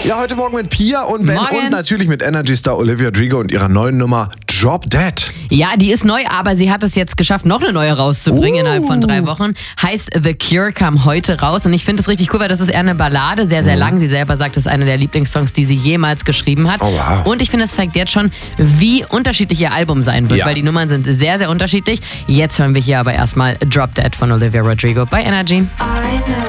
Ja, heute Morgen mit Pia und Ben Morgen. und natürlich mit Energy-Star Olivia Rodrigo und ihrer neuen Nummer Drop Dead. Ja, die ist neu, aber sie hat es jetzt geschafft, noch eine neue rauszubringen innerhalb von 3 Wochen. Heißt The Cure, kam heute raus und ich finde es richtig cool, weil das ist eher eine Ballade, sehr, sehr lang. Sie selber sagt, das ist einer der Lieblingssongs, die sie jemals geschrieben hat. Oh, wow. Und ich finde, es zeigt jetzt schon, wie unterschiedlich ihr Album sein wird, Ja. weil die Nummern sind sehr, sehr unterschiedlich. Jetzt hören wir hier aber erstmal Drop Dead von Olivia Rodrigo bei Energy. I know